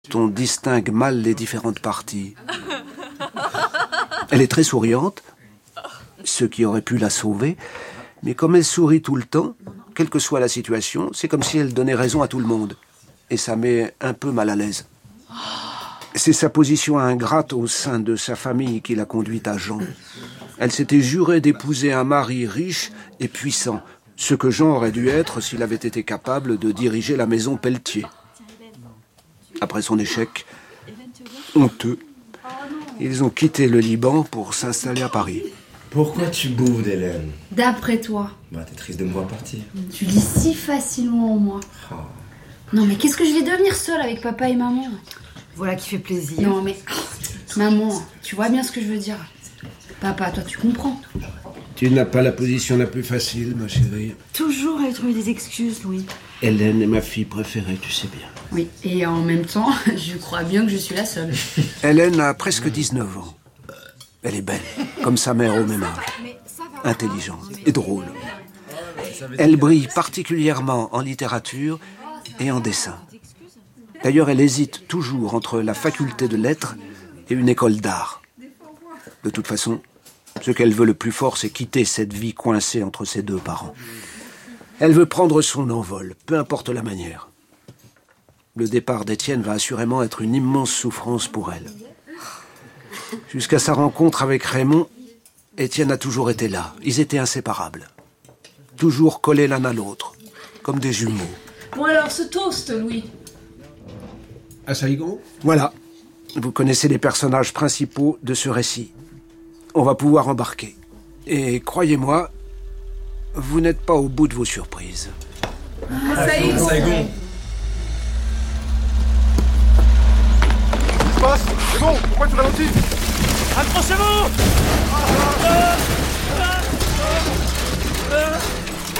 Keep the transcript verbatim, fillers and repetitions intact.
On distingue mal les différentes parties. Elle est très souriante, ce qui aurait pu la sauver, mais comme elle sourit tout le temps, quelle que soit la situation, c'est comme si elle donnait raison à tout le monde. Et ça met un peu mal à l'aise. C'est sa position ingrate au sein de sa famille qui l'a conduite à Jean. Elle s'était jurée d'épouser un mari riche et puissant, ce que Jean aurait dû être s'il avait été capable de diriger la maison Pelletier. Après son échec, honteux, ils ont quitté le Liban pour s'installer à Paris. Pourquoi tu boudes, Hélène? D'après toi. Bah, t'es triste de me voir partir. Tu lis si facilement en moi. Oh. Non, mais qu'est-ce que je vais devenir seule avec papa et maman? Voilà qui fait plaisir. Non, mais... Maman, tu vois bien ce que je veux dire. Papa, toi, tu comprends. Tu n'as pas la position la plus facile, ma chérie. Toujours à trouver des excuses, Louis. Hélène est ma fille préférée, tu sais bien. Oui, et en même temps, je crois bien que je suis la seule. Hélène a presque dix-neuf ans. Elle est belle, comme sa mère au même âge. Intelligente et drôle. Elle brille particulièrement en littérature et en dessin. D'ailleurs, elle hésite toujours entre la faculté de lettres et une école d'art. De toute façon, ce qu'elle veut le plus fort, c'est quitter cette vie coincée entre ses deux parents. Elle veut prendre son envol, peu importe la manière. Le départ d'Étienne va assurément être une immense souffrance pour elle. Jusqu'à sa rencontre avec Raymond, Étienne a toujours été là. Ils étaient inséparables. Toujours collés l'un à l'autre, comme des jumeaux. Bon alors, ce toast, Louis. À Saigon ? Voilà. Vous connaissez les personnages principaux de ce récit. On va pouvoir embarquer. Et croyez-moi, vous n'êtes pas au bout de vos surprises. Ah, Saigon. Saigon. Qu'est-ce qui se passe? C'est bon, pourquoi tu ralentis? Accrochez-vous!